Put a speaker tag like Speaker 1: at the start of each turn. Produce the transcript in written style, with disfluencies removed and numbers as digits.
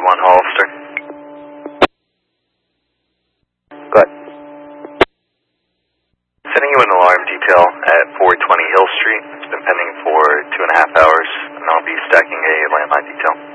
Speaker 1: Hollister.
Speaker 2: Good.
Speaker 1: Sending you an alarm detail at 420 Hill Street. It's been pending for 2.5 hours, and I'll be stacking a landline detail.